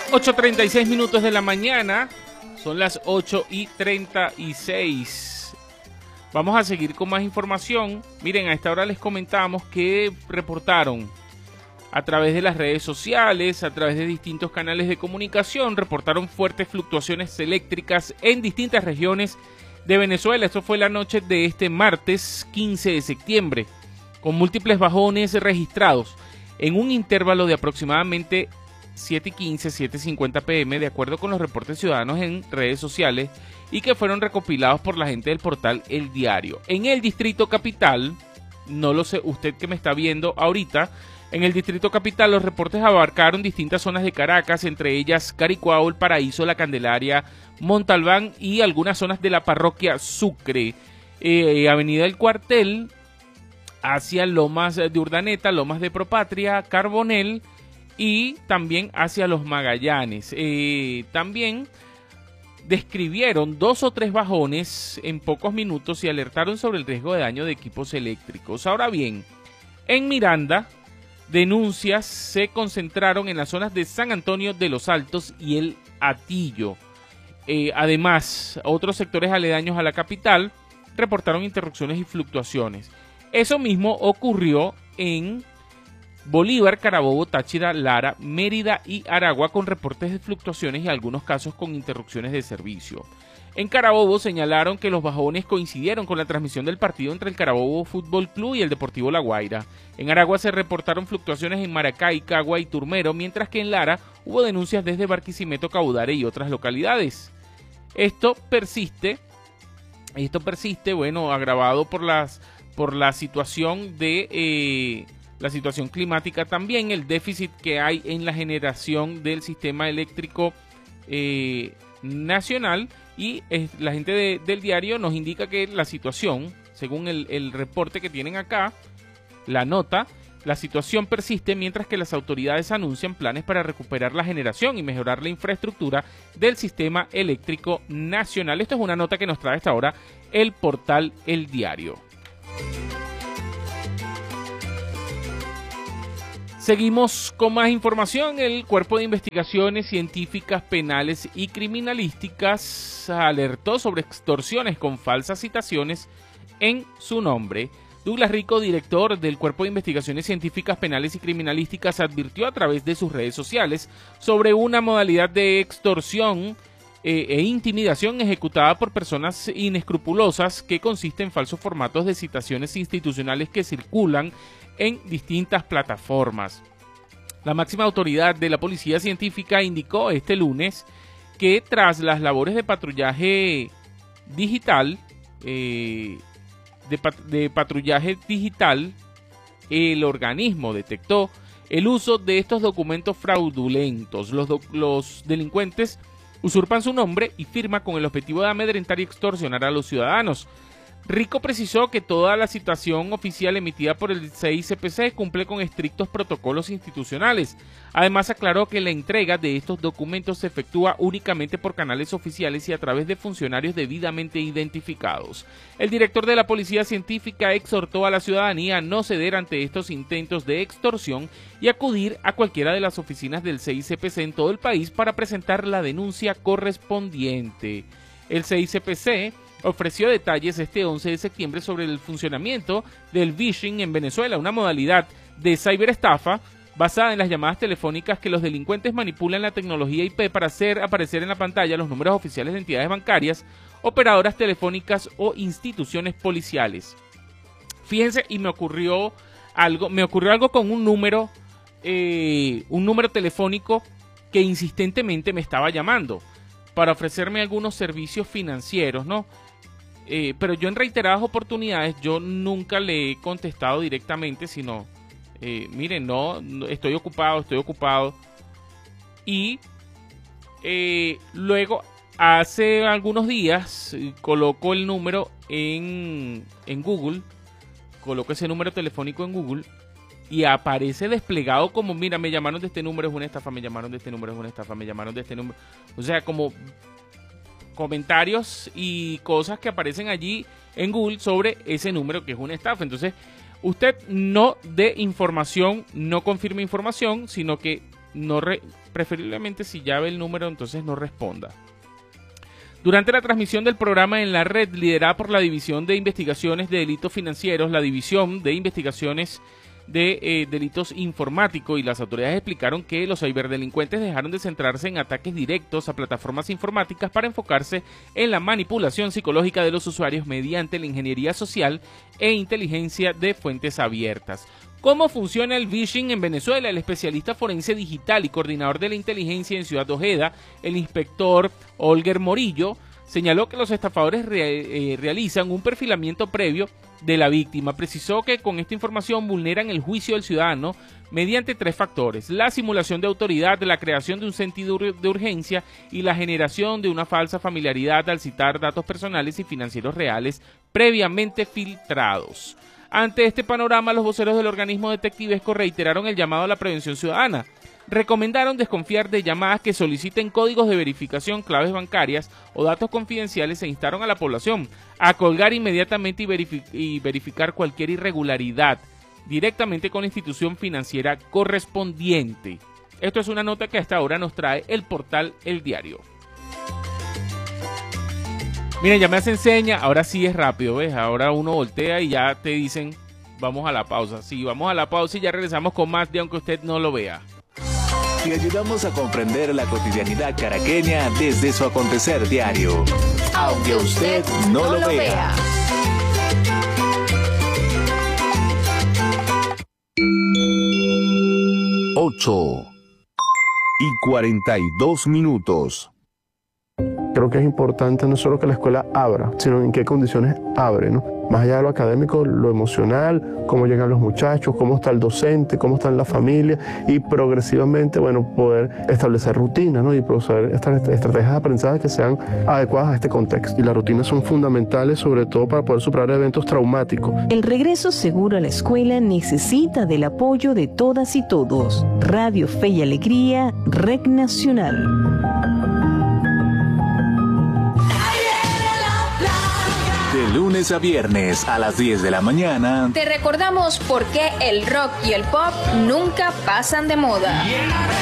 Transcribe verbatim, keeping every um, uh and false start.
ocho treinta y seis minutos de la mañana, son las ocho y treinta y seis. Vamos a seguir con más información. Miren, a esta hora les comentamos que reportaron a través de las redes sociales, a través de distintos canales de comunicación, reportaron fuertes fluctuaciones eléctricas en distintas regiones de Venezuela. Esto fue la noche de este martes quince de septiembre, con múltiples bajones registrados en un intervalo de aproximadamente siete y quince, siete y cincuenta pm, de acuerdo con los reportes ciudadanos en redes sociales y que fueron recopilados por la gente del portal El Diario. En el Distrito Capital, no lo sé, usted que me está viendo ahorita, en el Distrito Capital los reportes abarcaron distintas zonas de Caracas, entre ellas Caricuao, El Paraíso, La Candelaria, Montalbán y algunas zonas de la parroquia Sucre, eh, Avenida del Cuartel, hacia Lomas de Urdaneta, Lomas de Propatria, Carbonel y también hacia los Magallanes. Eh, también describieron dos o tres bajones en pocos minutos y alertaron sobre el riesgo de daño de equipos eléctricos. Ahora bien, en Miranda, denuncias se concentraron en las zonas de San Antonio de los Altos y El Hatillo. Eh, además, otros sectores aledaños a la capital reportaron interrupciones y fluctuaciones. Eso mismo ocurrió en Bolívar, Carabobo, Táchira, Lara, Mérida y Aragua, con reportes de fluctuaciones y algunos casos con interrupciones de servicio. En Carabobo señalaron que los bajones coincidieron con la transmisión del partido entre el Carabobo Fútbol Club y el Deportivo La Guaira. En Aragua se reportaron fluctuaciones en Maracay, Cagua y Turmero, mientras que en Lara hubo denuncias desde Barquisimeto, Caudare y otras localidades. Esto persiste, esto persiste, bueno, agravado por las por la situación de eh, la situación climática, también el déficit que hay en la generación del sistema eléctrico eh, nacional. Y eh, la gente de, del diario nos indica que la situación, según el, el reporte que tienen acá, la nota, la situación persiste mientras que las autoridades anuncian planes para recuperar la generación y mejorar la infraestructura del sistema eléctrico nacional. Esto es una nota que nos trae hasta ahora el portal El Diario. Seguimos con más información. El Cuerpo de Investigaciones Científicas Penales y Criminalísticas alertó sobre extorsiones con falsas citaciones en su nombre. Douglas Rico, director del Cuerpo de Investigaciones Científicas Penales y Criminalísticas, advirtió a través de sus redes sociales sobre una modalidad de extorsión eh, e intimidación ejecutada por personas inescrupulosas que consiste en falsos formatos de citaciones institucionales que circulan en distintas plataformas. La máxima autoridad de la Policía Científica indicó este lunes que tras las labores de patrullaje digital, eh, de, pat de patrullaje digital, el organismo detectó el uso de estos documentos fraudulentos. Los, do los delincuentes usurpan su nombre y firma con el objetivo de amedrentar y extorsionar a los ciudadanos. Rico precisó que toda la citación oficial emitida por el C I C P C cumple con estrictos protocolos institucionales. Además, aclaró que la entrega de estos documentos se efectúa únicamente por canales oficiales y a través de funcionarios debidamente identificados. El director de la Policía Científica exhortó a la ciudadanía a no ceder ante estos intentos de extorsión y acudir a cualquiera de las oficinas del C I C P C en todo el país para presentar la denuncia correspondiente. El C I C P C ofreció detalles este once de septiembre sobre el funcionamiento del phishing en Venezuela, una modalidad de ciberestafa basada en las llamadas telefónicas que los delincuentes manipulan la tecnología I P para hacer aparecer en la pantalla los números oficiales de entidades bancarias, operadoras telefónicas o instituciones policiales. Fíjense, y me ocurrió algo, me ocurrió algo con un número, eh, un número telefónico que insistentemente me estaba llamando para ofrecerme algunos servicios financieros, ¿no? Eh, pero yo en reiteradas oportunidades, yo nunca le he contestado directamente, sino, eh, miren, no, no, estoy ocupado, estoy ocupado. Y eh, luego, hace algunos días, eh, coloco el número en, en Google, coloco ese número telefónico en Google y aparece desplegado como, mira, me llamaron de este número, es una estafa, me llamaron de este número, es una estafa, me llamaron de este número. O sea, como comentarios y cosas que aparecen allí en Google sobre ese número que es una estafa. Entonces, usted no dé información, no confirme información, sino que no re, preferiblemente si ya ve el número, entonces no responda. Durante la transmisión del programa en la red, liderada por la División de Investigaciones de Delitos Financieros, la División de Investigaciones de eh, Delitos Informáticos y las autoridades explicaron que los ciberdelincuentes dejaron de centrarse en ataques directos a plataformas informáticas para enfocarse en la manipulación psicológica de los usuarios mediante la ingeniería social e inteligencia de fuentes abiertas. ¿Cómo funciona el phishing en Venezuela? El especialista forense digital y coordinador de la inteligencia en Ciudad de Ojeda, el inspector Olger Morillo, señaló que los estafadores re, eh, realizan un perfilamiento previo de la víctima. Precisó que con esta información vulneran el juicio del ciudadano mediante tres factores: la simulación de autoridad, la creación de un sentido de urgencia y la generación de una falsa familiaridad al citar datos personales y financieros reales previamente filtrados. Ante este panorama, los voceros del organismo detectivesco reiteraron el llamado a la prevención ciudadana. Recomendaron desconfiar de llamadas que soliciten códigos de verificación, claves bancarias o datos confidenciales e instaron a la población a colgar inmediatamente y, verific- y verificar cualquier irregularidad directamente con la institución financiera correspondiente. Esto es una nota que hasta ahora nos trae el portal El Diario. Miren, ya me hacen seña, ahora sí es rápido, ¿ves? Ahora uno voltea y ya te dicen, vamos a la pausa. Sí, vamos a la pausa y ya regresamos con más de Aunque Usted No Lo Vea. Te ayudamos a comprender la cotidianidad caraqueña desde su acontecer diario. Aunque usted no lo vea. Ocho y cuarenta y dos minutos. Creo que es importante no solo que la escuela abra, sino en qué condiciones abre, ¿no? Más allá de lo académico, lo emocional, cómo llegan los muchachos, cómo está el docente, cómo está la familia y progresivamente, bueno, poder establecer rutinas, ¿no? Y proceder estas estrategias de aprendizaje que sean adecuadas a este contexto. Y las rutinas son fundamentales, sobre todo para poder superar eventos traumáticos. El regreso seguro a la escuela necesita del apoyo de todas y todos. Radio Fe y Alegría, Red Nacional. De lunes a viernes a las diez de la mañana. Te recordamos por qué el rock y el pop nunca pasan de moda.